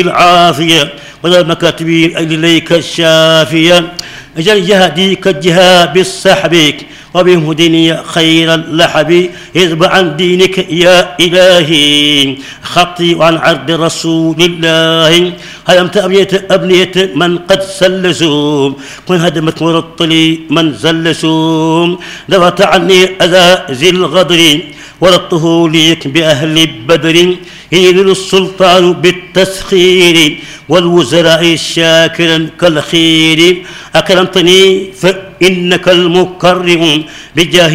العافية وذا مكاتبين إليك الشافية اجعل جهديك الجهاد بالسحبك وبهدني خير اللحب اذب عن دينك يا إلهي خطي عن عرض رسول الله هدمت أبنية من قد سلسوا كن هدمت مرطلي من زلسوا ذبت عني أذى ذي الغدر ورطه ليك بأهل بدر ينيل السلطان بالتسخير والوزراء شاكرا كالخير أكرمتني فإنك المكرم بجاه